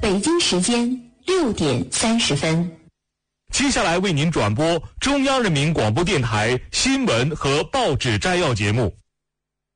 北京时间6点30分。 接下来为您转播中央人民广播电台新闻和报纸摘要节目。